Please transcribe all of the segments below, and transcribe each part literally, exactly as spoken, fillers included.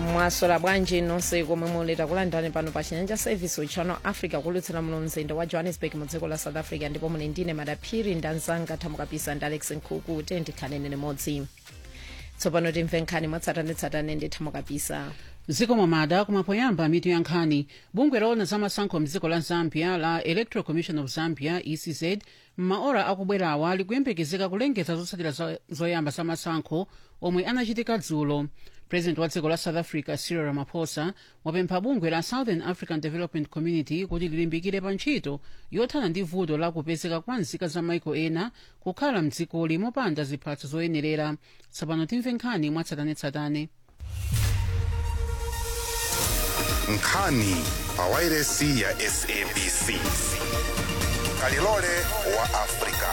mwasola bwanji nonse komwe muleta kulandani pano pa chinyanja service wa Channel Africa kulutsira muno mzinda wa Johannesburg mu dziko la South Africa, ndipo muli ndine madaphiri ndanzanga thamukapisa ndi Alex Nkhuku tendikhanene nimodzi. Tsopano timve nkhani mwatsatanetsatane ndi thamukapisa. Ziko mamada kumapoyamba mitu ya nkhani. Bungwe lona za masankho mdziko la Zambia la Electoral Commission of Zambia E C Z maora akubwerawa likuyembekezeka kulengeza zotsatira zoyamba za masankho omwe anachitika dzulo. President wa dziko la South Africa Cyril Ramaphosa wapempha bungwe la Southern African Development Community kuti lilimbikire pa ntchito yothana ndi vuto la kupezeka kwa nzika za maiko ena kukhala mdzikoli mopanda ziphatso zoyenerera. Tsopano timve nkhani mwatsatanetsatane. Nkhani pa wairesi ya S A B C. Kalilole wa Afrika.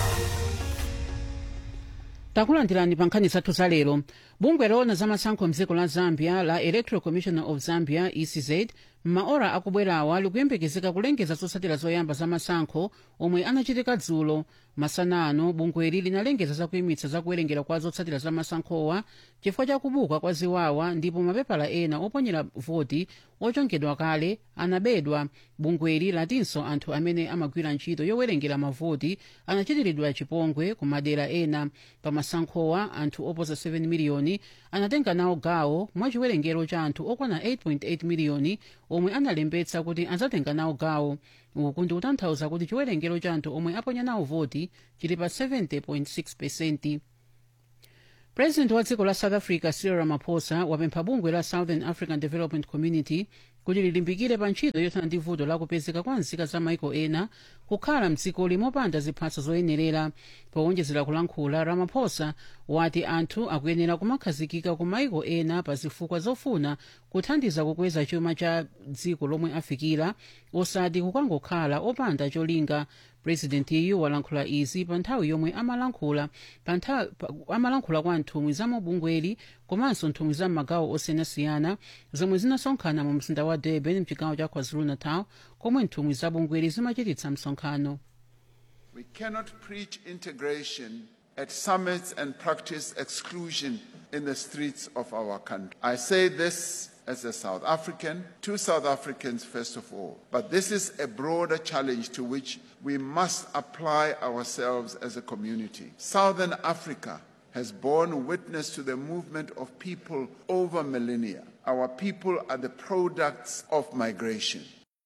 Takulandirani pa nkhani zathu za lero. Bungwe lona za masankho mdziko la Zambia la Electoral Commission of Zambia E C Z maora akubwerawa likuyembekezeka kulengeza zotsatira zoyamba za masankho omwe anachitika dzulo. Masana ano bungweli linalengeza zakuyimitsa zakuwerengera kwa zotsatira za masankhowa chifukwa cha kubuka kwa ziwawa, ndipo mapepala ena oponyera voti ochongedwa kale anabedwa. Bungweli latinso anthu amene amagwira ntchito yowerengera mavoti anachitiridwa chipongwe ku madera ena. Pa masankhowa anthu oposa seven miliyoni anatenga nawo gawo mwa chiwerengero cha anthu okwana eight point eight miliyoni omwe analembetsa kuti azatenga nawo gawo. Uku ndi kutanthauza kuti chiwerengero cha anthu omwe aponya nawo voti chili pa seventy point six percent. President wa dziko la South Africa Cyril Ramaphosa wapempha bungwe la Southern African Development Community kuti lilimbikire pa ntchito yothana ndi vuto la kupezeka kwa nzika za maiko ena kukhala mdzikoli mopanda ziphatso zoyenerera. Powonjezera kulankhula, Ramaphosa wati anthu akuyenera kumakhazikika ku maiko ena pa zifukwa zofuna kuthandiza kukweza chuma cha dziko lomwe afikira, osati kukangokhala opanda cholinga. President iyu walankhula izi pa nthawi yomwe amalankhula pa nthawi amalankhula kwa nthumwi za mabungweli komanso nthumwi za magawo osiyanasiyana zomwe zinasonkhana mu mzinda wa Durban mchigawo cha KwaZulu-Natal, komwe nthumwi za bungweli zimachititsa msonkhano. We cannot preach integration at summits and practice exclusion in the streets of our country. I say this as a South African, to South Africans first of all. But this is a broader challenge to which we must apply ourselves as a community. Southern Africa has borne witness to the movement of people over millennia. Our people are the products of migration.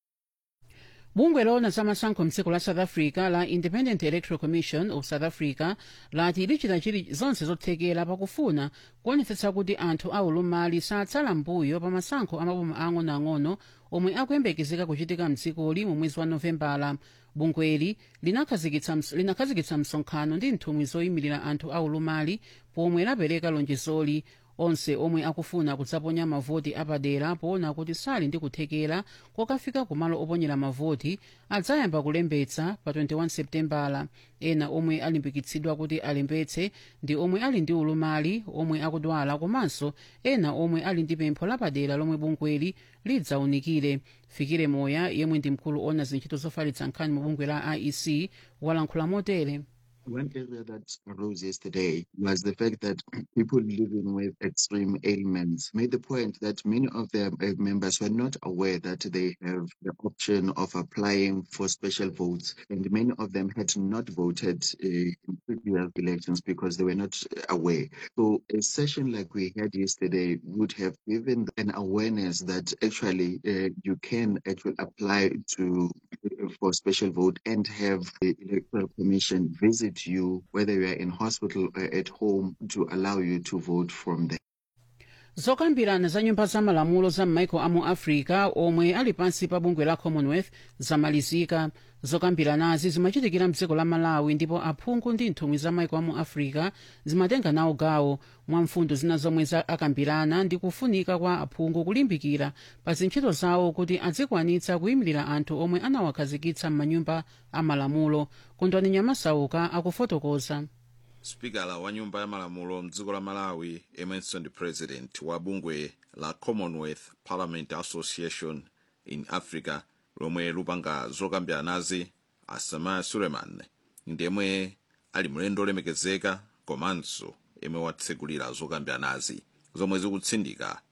Bungwe lona za masankho mdziko la South Africa la Independent Electoral Commission of South Africa lati lichita chili zonse zothekera pakufuna kuonetsetsa kuti anthu aulumali satsala mbuyo pa masankho amaboma ang'onoang'ono omwe akuyembekezeka kuchitika mdzikoli mu mwezi wa Novembala. Bungweli linakhazikitsa msonkhano ndi nthumwi zoyimirira anthu aulumali pomwe lapereka lonjezoli. Onse omwe akufuna kudzaponya mavoti apadera poona kuti sali ndi kuthekera kokafika kumalo oponyera mavoti adzayamba kulembetsa pa twenty-one Septembala. Ena omwe alimbikitsidwa kuti alembetse ndi omwe ali ndi ulumali, omwe akudwala komanso ena omwe ali ndi pempho lapadera lomwe bungweli lidzaunikire. Fikire Moya yemwe ndi mkulu ona zintchito zofalitsa nkhani mu bungwe la I E C walankhula motere. One area that arose yesterday was the fact that people living with extreme ailments made the point that many of their members were not aware that they have the option of applying for special votes, and many of them had not voted uh, in previous elections because they were not aware. So a session like we had yesterday would have given an awareness that actually uh, you can actually apply to for special vote and have the Electoral Commission visit you, whether you are in hospital or at home, to allow you to vote from there. Zokambirana za nyumba za malamulo za m'maiko amu Africa omwe ali pansi pa bungwe la Commonwealth zamalizika. Zokambiranazi zimachitikira mdziko la Malawi, ndipo aphungu ndi nthumwi za maiko amu Africa zimatenga nawo gawo. Mwa mfundo zina zomwe akambirana ndi kufunika kwa aphungu kulimbikira pa zintchito zawo kuti adzikwanitsa kuyimirira anthu omwe anawakhazikitsa m'manyumba a malamulo. Kondwani Nyamasauka akufotokoza. Spikala wa nyumba ya malamulo mdziko la Malawi emenso ndi president wa bungwe la Commonwealth Parliament Association in Africa lomwe lupanga zokambiranazi Asama Suleiman ndemwe ali mlendo olemekezeka komanso emwe watsegulira zokambiranazi zomwe zikutsindika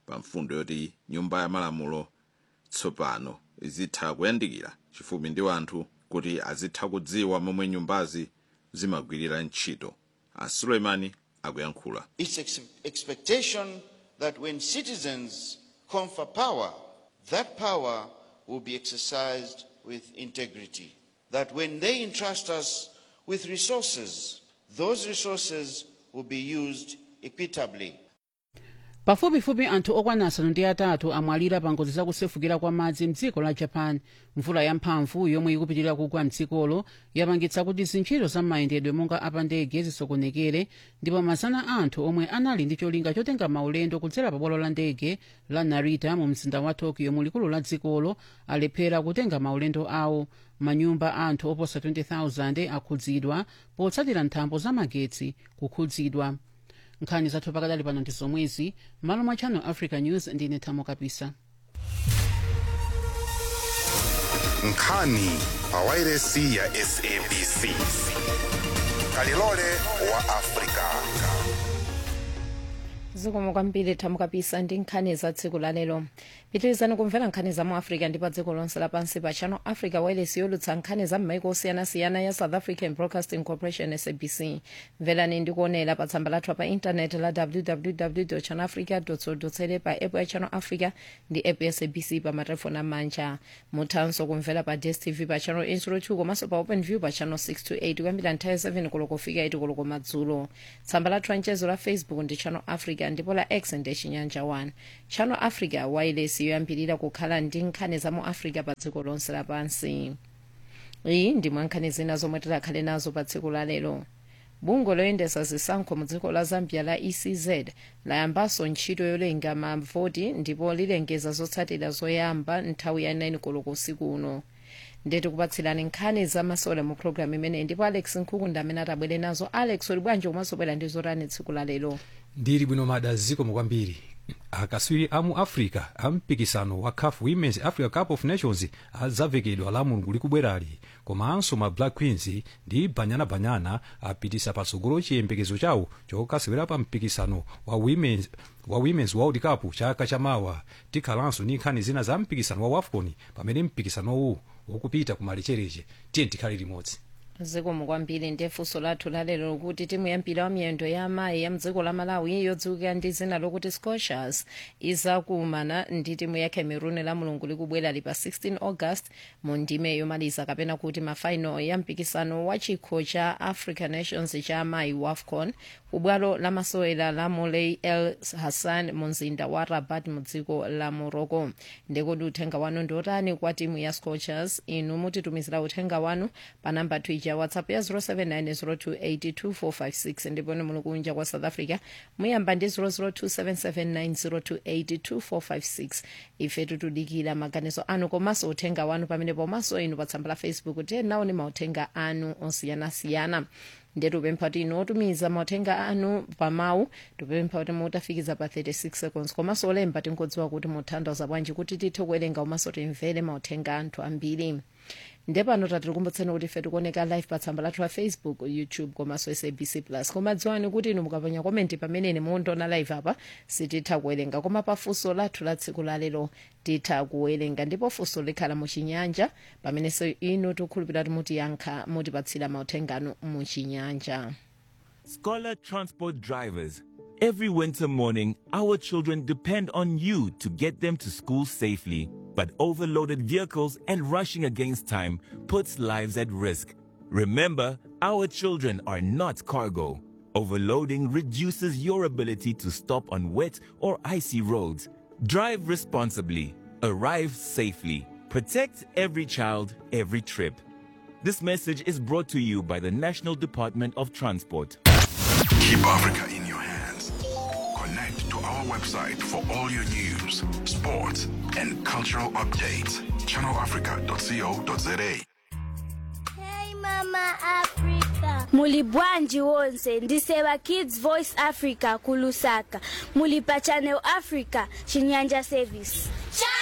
pa mfundo yoti nyumba ya malamulo tsopano izitha kuyandikira chifupi ndi anthu kuti azitha kudziwa momwe nyumbazi zimagwirira ntchito. A Suleimani akuyankhula. It's ex expectation that when citizens confer power, that power will be exercised with integrity. That when they entrust us with resources, those resources will be used equitably. pafupifupi anthu okwana asanu ndi atatu amwalira pa ngozi zakusefukira kwa madzi mdziko la Japan. Mvula yamphamvu yomwe ikupitirira kugwa mdzikolo yapangitsa kuti zintchito za mayendedwe monga apandege zisokonekere, ndipo mazana anthu omwe anali ndi cholinga chotenga maulendo kudzera pa bwalo la ndege la Narita mu mzinda wa Tokyo mu likulu la dzikolo alephera kutenga maulendo awo. Manyumba anthu oposa twenty thousand akhudzidwa potsatira nthambo za magetsi kukhudzidwa. Nkhani zathu pakadali pano ndi zomwezi. Malo mwa Channel Africa News ndine Thamo Kapisa. Nkhani pa wairesi ya S A B C. Kalilole wa Afrika. zikomo kwambiri Thamo Kapisa ndi nkhani za tsiku la lero. Pitirizani kumvera nkhani za mu Africa ndi pa dziko lonse lapansi pa Channel Africa wireless yolutsa nkhani za m'maiko osiyanasiyana ya South African Broadcasting Corporation S A B C. Mverani ndi kuonera pa tsamba lathu pa internet la w w w dot channel africa dot co dot za, pa app ya Channel Africa ndi app ya S A B C pa matelefoni amanja. Muthanso kumvera pa D S T V pa Channel eight oh two komanso pa OpenView pa Channel six to eight kuyambira nthawi seven koloko kufika eight koloko madzulo. Tsamba lathu la mchezo la Facebook ndi Channel Africa ndipo la X ndi Chinyanja one. Channel Africa wireless yoyambirira kukhala ndi nkhani za mu Africa pa dziko lonse lapansi. Iyi ndi mwankhani zina zomwe tikhale nazo pa tsiku la lero. Bungwe loyendesa zisankho mu dziko la Zambia la E C Z layambanso ntchito yolenga mavoti ndipo lilengeza zotsatira zoyamba nthawi ya nine koloko usiku uno. Ndeti kupatsirani nkhani za masewera mu program imene ndipo Alex Nkhuku amene atabwere nazo. Alex, uli bwanji umasobwera ndi zotani tsiku la lero? Ndili bwino mada zikomo kwambiri. Akaswiri amu Africa ampikisano wa C A F Women's Africa Cup of Nations adzavekedwa la mulungu likubwerali, komanso ma Black Queens ndi Banyana Banyana apitisa patsogolo chiyembekezo chawo chokasewera pa mpikisano wa Women's wa Women's World Cup chaka chamawa. Tikhalanso ni nkhani zina za mpikisano wa AFCON pamene mpikisano uwu ukupita kumalechereche. Tiye tikhale limodzi. Zikomo kwambiri ndi funso lathu lalero kuti timu ya mpira wa miyendo ya amayi ya mdziko la Malawi yodziwika ndi dzina lokuti Scorchers izakumana ndi timu ya Cameroon la mulungu likubwera li pa sixteen August mu ndime yomaliza kapena kuti mafaino ya mpikisano wa chikho cha African Nations cha amayi wa AFCON kubwalo la masewera la Moulay El Hassan mu mzinda wa Rabat mu dziko la Morocco. Ndikodi uthenga wanu ndi otani kwa timu ya Scorchers? Inu mutitumizira uthenga wanu pa namba ya WhatsApp ya zero seven nine zero two eight two four five six ndipo ni mulukunja kwa South Africa muyamba ndi zero zero two seven seven nine zero two eight two four five six. Ife tutudikira maganizo anu komanso uthenga wanu pamene pomaso inu pa tsamba la Facebook tiye nawo ni mauthenga anu osiyanasiyana. Ndetu pempha kuti inu otumiza mauthenga anu pa mawu tupempha kuti mutafikiza pa thirty six seconds komanso olemba tingodziwa kuti muthandiza bwanji kuti tithe kuwerenga komanso timvere mauthenga anthu ambiri. Ndepano tatikumbusani kuti ife tikuoneka live pa tsamba lathu la Facebook, YouTube komanso S A B C plus. Koma dziwani kuti inu mukapanya komenti pamene mukuona live apa sititha kuwerenga, koma pa funso lathu la tsiku la lero titha kuwerenga, ndipo funso likhala mu Chinyanja pamene so inu tikhulupirira kuti mutiyankha mutipatsira mauthenga anu mu Chinyanja. Scholar Transport drivers, every winter morning, our children depend on you to get them to school safely. But overloaded vehicles and rushing against time puts lives at risk. Remember, our children are not cargo. Overloading reduces your ability to stop on wet or icy roads. Drive responsibly. Arrive safely. Protect every child, every trip. This message is brought to you by the National Department of Transport. Keep Africa in your hands. Connect to our website for all your news, sports, and cultural updates. channel africa dot co dot za. Hey Mama Africa. Mulibwanji wonse ndisewa Kids Voice Africa kulusaka. Mulipa Channel Africa Chinyanja Service. Ch